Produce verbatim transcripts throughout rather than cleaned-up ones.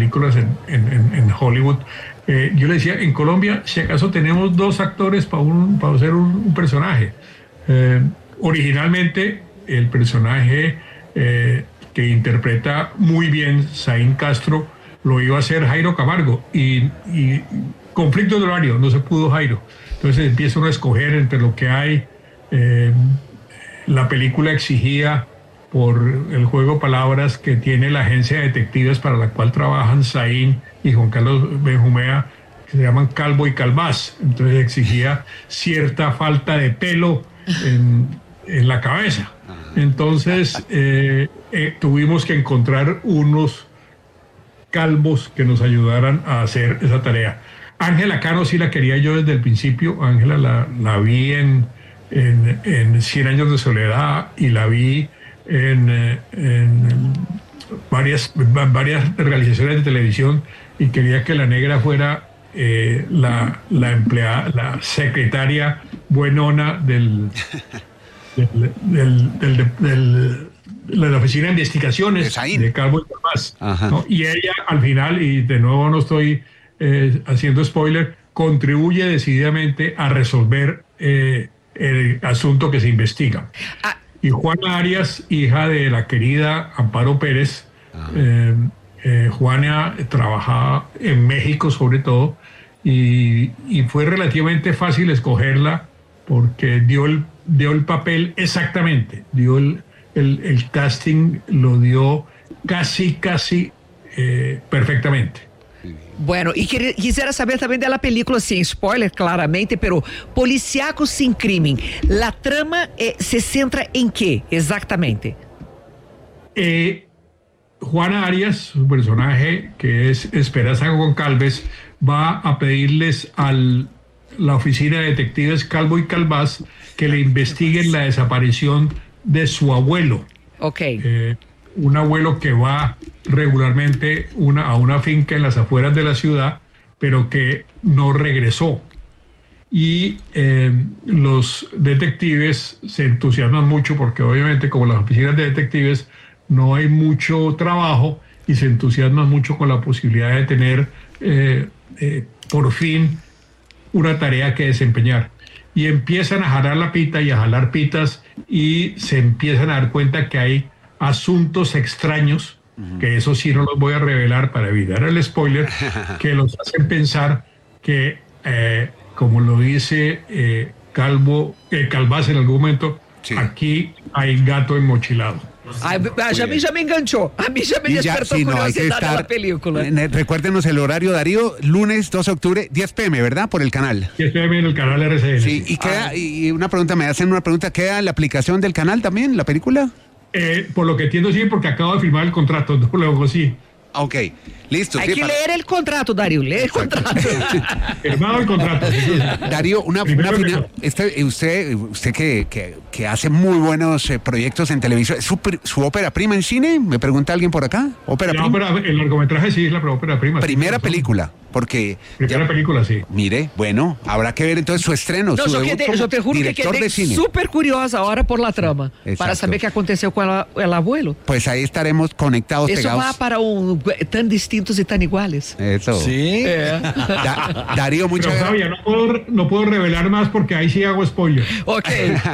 películas en, en, en Hollywood. Eh, yo le decía, en Colombia, si acaso tenemos dos actores para un, para hacer un, un personaje. Eh, originalmente, el personaje eh, que interpreta muy bien Zayn Castro lo iba a hacer Jairo Camargo, y, y conflicto de horario, no se pudo Jairo. Entonces empieza uno a escoger entre lo que hay. Eh, la película exigía, por el juego de palabras que tiene la agencia de detectives para la cual trabajan Zayn y Juan Carlos Benjumea, que se llaman Calvo y Calvás. Entonces exigía cierta falta de pelo en, en la cabeza. Entonces eh, eh, tuvimos que encontrar unos calvos que nos ayudaran a hacer esa tarea. Ángela Cano sí la quería yo desde el principio. Ángela la, la vi en, en, en Cien años de soledad, y la vi en, en varias, varias realizaciones de televisión, y quería que la negra fuera eh, la, la empleada, la secretaria buenona del, del, del, del, del, del de la Oficina de Investigaciones de, de Calvo y Calvás, ¿no? Y ella al final, y de nuevo no estoy eh, haciendo spoiler, contribuye decididamente a resolver eh, el asunto que se investiga. Ah. Y Juana Arias, hija de la querida Amparo Pérez, eh, eh, Juana trabajaba en México sobre todo, y, y fue relativamente fácil escogerla porque dio el, dio el papel exactamente, dio el, el, el casting, lo dio casi, casi eh, perfectamente. Bueno, y quisiera saber también de la película, sin spoiler claramente, pero Policíaco sin crimen, la trama eh, se centra en qué exactamente? Eh, Juana Arias, su personaje, que es Esperanza Goncalves, va a pedirles a la oficina de detectives Calvo y Calvás que le investiguen la desaparición de su abuelo. Ok. Eh, un abuelo que va regularmente una, a una finca en las afueras de la ciudad, pero que no regresó. Y eh, los detectives se entusiasman mucho porque obviamente, como las oficinas de detectives no hay mucho trabajo, y se entusiasman mucho con la posibilidad de tener eh, eh, por fin una tarea que desempeñar. Y empiezan a jalar la pita y a jalar pitas, y se empiezan a dar cuenta que hay asuntos extraños, uh-huh. que eso sí no los voy a revelar para evitar el spoiler, que los hacen pensar que, eh, como lo dice eh, Calvo, eh, Calvás en algún momento, sí. Aquí hay gato enmochilado. Ay, a mí ya me enganchó, a mí ya me y despertó ya, sí, curiosidad no, de la película. Recuérdenos el horario, Darío, lunes dos de octubre, diez pe eme, ¿verdad? Por el canal. diez pe eme en el canal erre ce ene. Sí, y queda, ah. y una pregunta, me hacen una pregunta, ¿queda la aplicación del canal también, la película? Eh, por lo que entiendo, sí, porque acabo de firmar el contrato, luego sí. Ok, listo. Hay sí, que para... leer el contrato, Darío, lee el contrato. Firmado el contrato. Darío, una, una final. Este, usted, usted que, que, que hace muy buenos eh, proyectos en televisión, ¿su, ¿su ópera prima en cine? Me pregunta alguien por acá. ¿Ópera la prima? Ópera, el largometraje sí es la ópera prima. Primera sí, película, porque... Primera ya, película, sí. Mire, bueno, habrá que ver entonces su estreno, no, su yo, debut quedé, como yo te juro que quedé súper curiosa ahora por la trama, sí, para saber qué aconteció con el, el abuelo. Pues ahí estaremos conectados, Eso pegados. va para un tan distintos y tan iguales. Eso. Sí. Eh. Da, Darío, muchas gracias. Sabia, no puedo, no puedo revelar más porque ahí sí hago spoiler. Ok.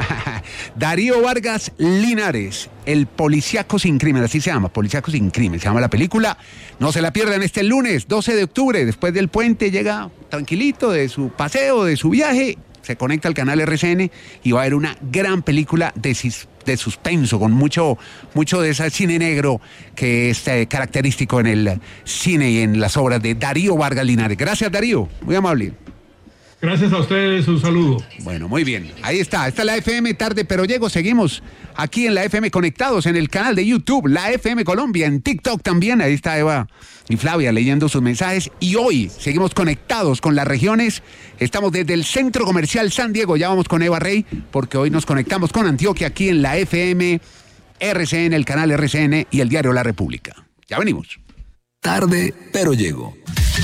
Darío Vargas Linares, El Policíaco sin crimen, así se llama, Policíaco sin crimen, se llama la película. No se la pierdan este lunes, doce de octubre, después del puente, llega tranquilito de su paseo, de su viaje, se conecta al canal erre ce ene y va a haber una gran película de, de suspenso, con mucho, mucho de ese cine negro que es eh, característico en el cine y en las obras de Darío Vargas Linares. Gracias, Darío, muy amable. Gracias a ustedes, un saludo. Bueno, muy bien. Ahí está, esta es la efe eme Tarde Pero Llego. Seguimos aquí en la efe eme conectados en el canal de YouTube, la efe eme Colombia, en TikTok también. Ahí está Eva y Flavia leyendo sus mensajes. Y hoy seguimos conectados con las regiones. Estamos desde el Centro Comercial San Diego. Ya vamos con Eva Rey, porque hoy nos conectamos con Antioquia aquí en la efe eme, erre ce ene, el canal erre ce ene y el diario La República. Ya venimos. Tarde Pero Llego.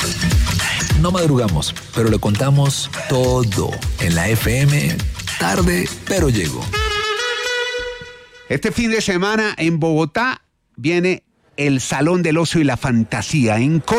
No madrugamos, pero le contamos todo en la efe eme. Tarde Pero Llego. Este fin de semana en Bogotá viene el Salón del Ocio y la Fantasía en